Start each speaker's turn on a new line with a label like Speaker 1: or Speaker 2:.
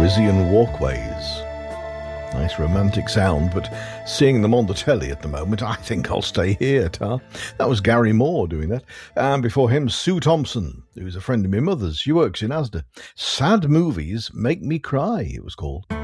Speaker 1: Parisian Walkways. Nice romantic sound, but seeing them on the telly at the moment, I think I'll stay here, Tar. That was Gary Moore doing that. And before him, Sue Thompson, who's a friend of my mother's. She works in Asda. Sad Movies Make Me Cry, it was called.